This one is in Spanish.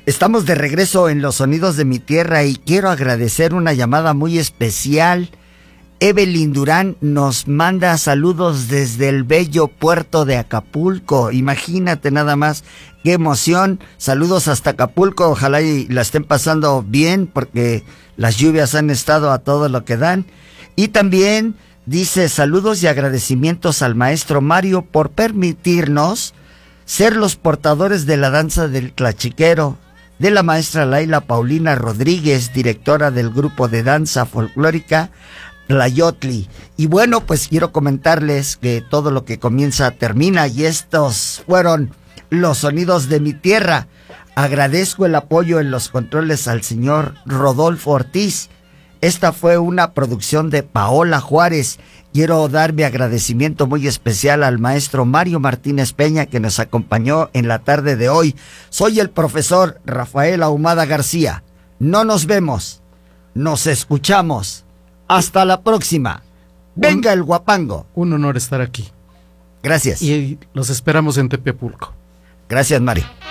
Estamos de regreso en Los Sonidos de mi Tierra y quiero agradecer una llamada muy especial. Evelyn Durán nos manda saludos desde el bello puerto de Acapulco. Imagínate nada más, qué emoción. Saludos hasta Acapulco, ojalá y la estén pasando bien porque las lluvias han estado a todo lo que dan. Y también dice saludos y agradecimientos al maestro Mario por permitirnos ser los portadores de la danza del tlachiquero, de la maestra Laila Paulina Rodríguez, directora del grupo de danza folclórica Tlayotli. Y bueno, pues quiero comentarles que todo lo que comienza termina y estos fueron los sonidos de mi tierra. Agradezco el apoyo en los controles al señor Rodolfo Ortiz. Esta fue una producción de Paola Juárez. Quiero dar mi agradecimiento muy especial al maestro Mario Martínez Peña que nos acompañó en la tarde de hoy. Soy el profesor Rafael Ahumada García. No nos vemos, nos escuchamos. Hasta la próxima. Venga el guapango. Un honor estar aquí. Gracias. Y los esperamos en Tepepulco. Gracias, Mario.